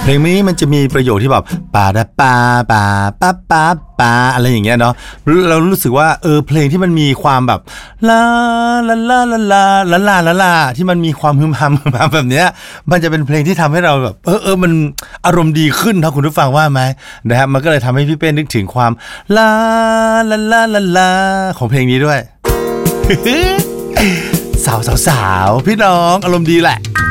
ลงนี้มันจะมีประโยคที่แบบปาดาปาปาปาปาปาอะไรอย่างเงี้ยเนาะเรารู้สึกว่าเพลงที่มันมีความแบบลาลาลาลาลาลาลาลาลาที่มันมีความฮึมฮัมแบบเนี้ยมันจะเป็นเพลงที่ทำให้เราแบบมันอารมณ์ดีขึ้นถ้าคุณผู้ฟังว่าไหมนะครับมันก็เลยทำให้พี่เป้นึกถึงความลาลาลาลาลาของเพลงนี้ด้วย สาวพี่น้องอารมณ์ดีแหละ